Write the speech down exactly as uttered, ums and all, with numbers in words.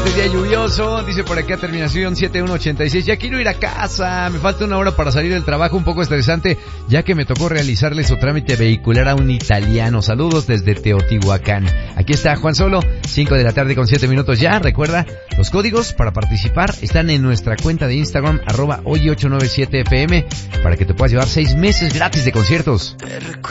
Excelente día lluvioso, dice por acá terminación siete uno ochenta y seis. Ya quiero ir a casa, me falta una hora para salir del trabajo, un poco estresante, ya que me tocó realizarle su trámite vehicular a un italiano. Saludos desde Teotihuacán. Aquí está Juan Solo, cinco de la tarde con siete minutos ya. Recuerda, los códigos para participar están en nuestra cuenta de Instagram, arroba hoy ocho nueve siete F M, para que te puedas llevar seis meses gratis de conciertos.